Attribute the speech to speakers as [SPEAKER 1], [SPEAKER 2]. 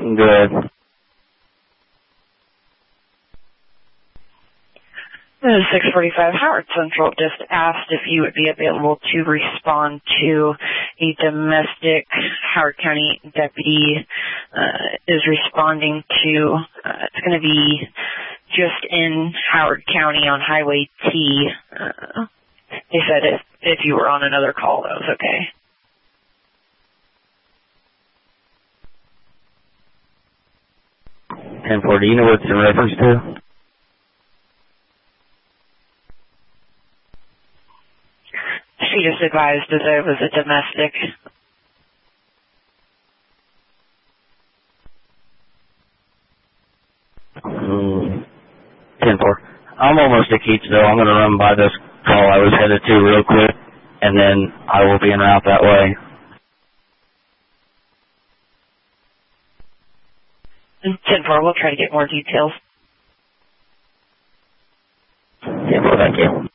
[SPEAKER 1] Good.
[SPEAKER 2] This is 645 Howard Central. Just asked if you would be available to respond to a domestic Howard County deputy is responding to. It's going to be just in Howard County on Highway T. They said if you were on another call, that was okay.
[SPEAKER 1] And for, do you know what it's in reference to?
[SPEAKER 2] She just advised that it was a domestic.
[SPEAKER 1] Ten four. I'm almost at Keats, though. I'm going to run by this call I was headed to real quick, and then I will be en route that way.
[SPEAKER 2] 10-4, we'll try to get more details.
[SPEAKER 1] 10-4, thank you.